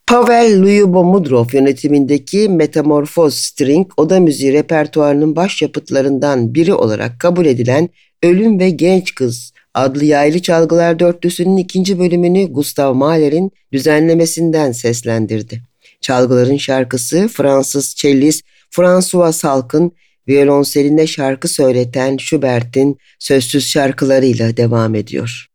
Pavel Lyubomudrov yönetimindeki Metamorfoz String oda müziği repertuarının başyapıtlarından biri olarak kabul edilen Ölüm ve Genç Kız adlı yaylı çalgılar dörtlüsünün ikinci bölümünü Gustav Mahler'in düzenlemesinden seslendirdi. Çalgıların şarkısı Fransız cellist François Salk'ın violonselinde şarkı söyleten Schubert'in sözsüz şarkılarıyla devam ediyor.